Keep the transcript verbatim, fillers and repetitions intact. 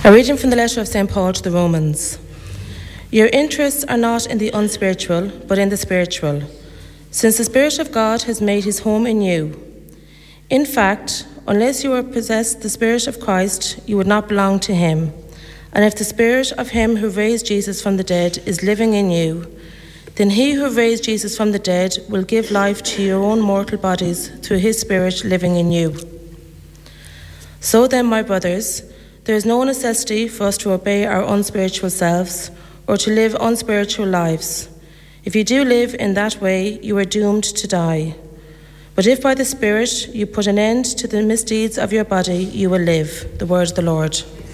A reading from the letter of Saint Paul to the Romans. Your interests are not in the unspiritual, but in the spiritual, since the Spirit of God has made his home in you. In fact, unless you were possessed the Spirit of Christ, you would not belong to him. And if the Spirit of him who raised Jesus from the dead is living in you, then he who raised Jesus from the dead will give life to your own mortal bodies through his Spirit living in you. So then, my brothers, there is no necessity for us to obey our unspiritual selves or to live unspiritual lives. If you do live in that way, you are doomed to die. But if by the Spirit you put an end to the misdeeds of your body, you will live. The word of the Lord.